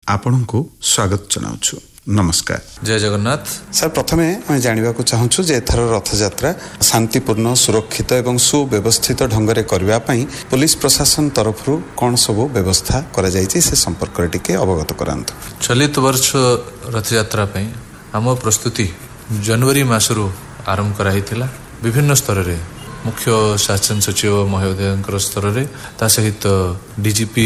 आपणको स्वागत जनाउछु। नमस्कार। जय जगन्नाथ। सर प्रथमे आम जानवाक चाहूँ जे एथर रथयात्रा शांतिपूर्ण सुरक्षित एवं सुव्यवस्थित ढंग से करने पुलिस प्रशासन तरफ कौन सब व्यवस्था करा जायछि से संपर्क टिके अवगत करांतु। चलित वर्ष रथयात्रा आम प्रस्तुति जनवरी मासरू आरंभ कराइथिला। विभिन्न स्तर रे मुख्य शासन सचिव महोदय स्तर रे ता सहित डीजीपी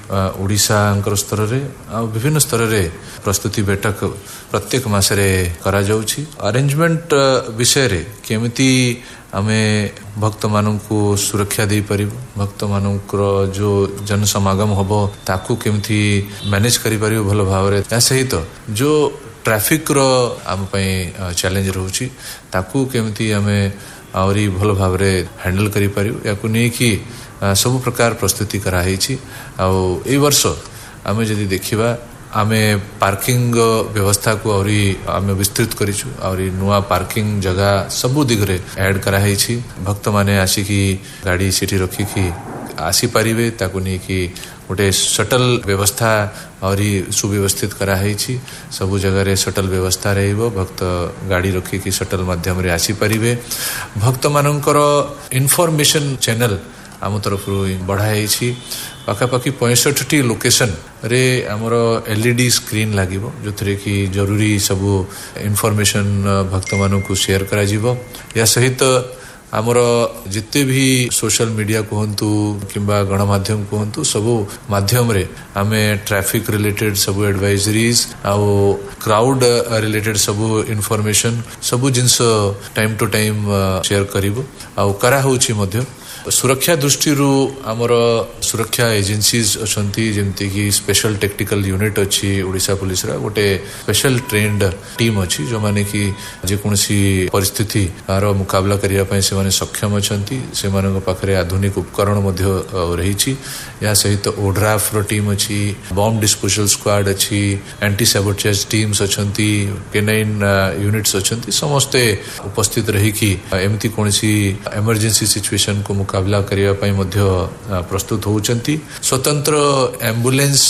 ओडिशा स्तर रे आ विभिन्न स्तर रे प्रस्तुति बैठक प्रत्येक मासरे करा जाउछि। अरेंजमेंट विषय रे केमिति आमे भक्त माननकु सुरक्षा दे परिबो, भक्त माननकर जो जन समागम होबो ताकू केमिति मैनेज करि परिबो भलो भाव रे। ता सहित जो ट्रैफिक रो आम पई चैलेंज रहउछि ताकू केमिति आमे आउरी भल भाव रे हैंडल करि परिबो याकू नै कि सब प्रकार प्रस्तुति कराई छी। आ ए वर्ष आमे जदि देखिबा आमे पार्किंग व्यवस्था को आउरी आमे विस्तृत करिछु। आउरी नुआ पार्किंग जगह सब दिगरे ऐड कराई छी। भक्त माने आसी कि गाड़ी सिटी रखी कि आसी परिबे ताकू नै कि गोटे शटल व्यवस्था और सुव्यवस्थित कराई छी। सबु जगह रे शटल व्यवस्था रहिबो, भक्त गाड़ी रखी कि शटल माध्यम रे आसी परिबे। भक्त मानकर इन्फॉर्मेशन चैनल आम तरफ बढ़ाई छी। पाखापाखि 65 लोकेशन रे हमर एलईडी स्क्रीन लागिबो जो थरे कि जरूरी सबु इन्फॉर्मेशन भक्त मानकु शेयर करा जिवो। या सहित आमर जिते भी सोशल मीडिया कहतु किंबा गणमाध्यम कहतु सबु माध्यम रे आमे ट्रैफिक रिलेटेड सबु एडवाइजरीज आउ क्राउड रिलेटेड सबु इन्फॉर्मेशन सबु जिंस टाइम टू टाइम शेयर करिवो आउ करा होछि मध्य। सुरक्षा दृष्टि आमर सुरक्षा एजेंसीज अछंती जेमति कि स्पेशल टेक्निकल यूनिट अछि ओडिशा पुलिस रा गोटे स्पेशल ट्रेन्ड टीम अछि जो माने कि जे कोनसी परिस्थिति रो मुकाबला करिया पय से माने सक्षम अछंती। से मानक पाखरे आधुनिक उपकरण मध्य रहिछि। या सहित ओड्राफ रो टीम अछि, बॉम्ब डिस्पोजल स्क्वाड अछि, anti sabotage teams अछंती, canine units अछंती। समस्त उपस्थित रही कि एमती कोनसी इमरजेंसी सिचुएशन को मुकाबला करिया पय मध्य प्रस्तुत होउचंती। स्वतंत्र एम्बुलेंस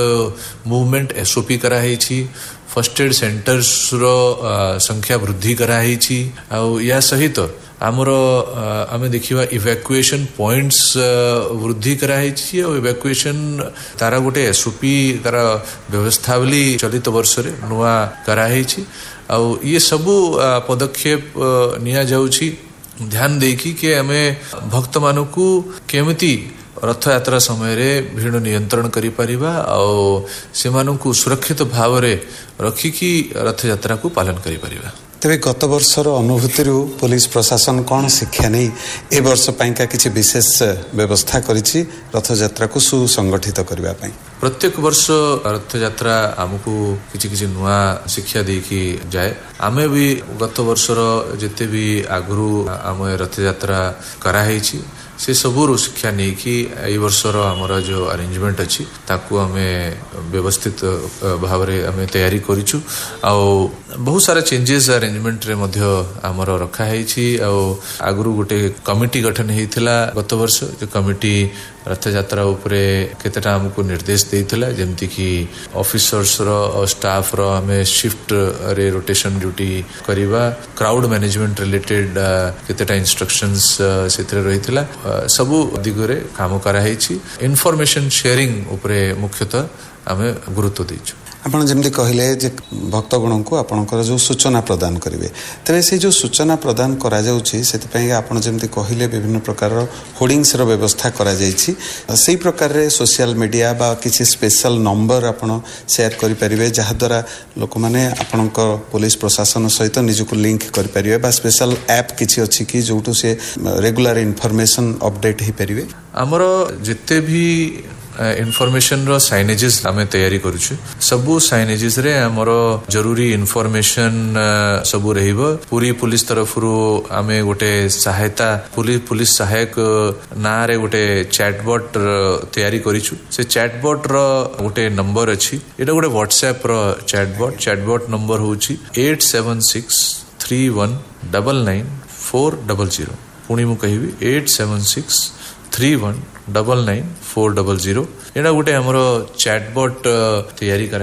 मूवमेंट एसओपी कराई छी। फर्स्ट एड सेंटर्स रो संख्या वृद्धि कराई छी। आ या सहित आमर आमे देखिबा इवैक्यूएशन पॉइंट्स वृद्धि कराई छी। और इवैक्यूएशन तारा गोटे एसओपी तारा व्यवस्थावली चलित वर्ष रे नुआ कराई छी। आ ये सबु पदक्षेप निया जाउछि ध्यान देखी कि आमे भक्त मानकु केमिति रथ यात्रा समय रे भीड़ नियंत्रण करि परिबा और से मानकु सुरक्षित भाव रे रखी कि रथ यात्रा को पालन करि परिबा। तेरे गत वर्षर अनुभूति पुलिस प्रशासन कौन शिक्षा नहीं ए वर्ष पाइका किछि विशेष व्यवस्था करिछि रथ यात्रा को सुसंगठित करबा पई। प्रत्येक वर्ष रथ यात्रा हमकु किछि किछि नुआ शिक्षा देकी जाए। आमे भी गत वर्षर जेते भी आगुरु आम रथ यात्रा कराई छी से सबुरु शिक्षा नहीं कि ए वर्षर हमर जो अरेंजमेंट अछि ताकू हमें व्यवस्थित भाव रे हमें तैयारी करिछु। आ बहुत सारा चेंजेस अरेंजमेंट रे मध्य हमर रखा है छी। आ आगुरु गोटे कमिटी गठन हेतिला गत वर्ष जो कमिटी रथ यात्रा उपरे केतेटा हमको निर्देश देइथिला जेमति कि ऑफिसर्स रो और स्टाफ रो हमें शिफ्ट रे rotation duty करिवा। Crowd management related केतेटा instructions सेतरे रहिथिला। सबु दिगरे काम करा है छी। इन्फॉर्मेशन शेयरिंग उपरे मुख्यतः हमें गुरुत्व दैछु। आपण जेमति कहले जे भक्तगण को आपनकर जो सूचना प्रदान करिवे तबे से जो सूचना प्रदान करा जाउछि सेति पय आपण जेमति कहले विभिन्न प्रकार होर्डिंग्स रो व्यवस्था करा जाइछि। सेही प्रकार रे सोशल मीडिया बा किछि स्पेशल नंबर आपण शेयर करि परिवे जहा द्वारा लोक माने आपनकर पुलिस प्रशासन सहित निजुको लिंक करि परिवे बा स्पेशल ऐप किछि अछि कि जोटु से रेगुलर इन्फॉर्मेशन अपडेट हे परिवे। हमरो जते भी इन्फॉर्मेशन रो साइनेजेस आमे तैयारी करूछु। सबु साइनेजेस रे हमरो जरूरी इन्फॉर्मेशन सबु रहिबो। पूरी पुलिस तरफ रो आमे गोटे सहायता पुलिस सहायक ना रे गोटे चैटबॉट तैयारी करिछु। से चैटबॉट रो गोटे नंबर अछि। एटा गोटे व्हाट्सएप रो चैटबॉट नंबर होछि 8763199400। पुणी मु कहिबी 8763199400। एटा गोटे हमरो चैटबॉट तैयारी करा